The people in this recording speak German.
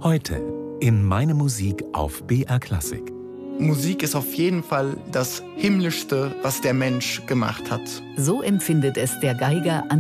Heute in Meine Musik auf BR Klassik. Musik ist auf jeden Fall das Himmlischste, was der Mensch gemacht hat. So empfindet es der Geiger